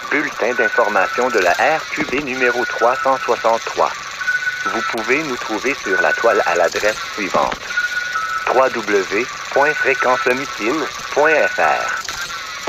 bulletin d'information de la RQB numéro 363. Vous pouvez nous trouver sur la toile à l'adresse suivante: www.fréquenceomicine.fr.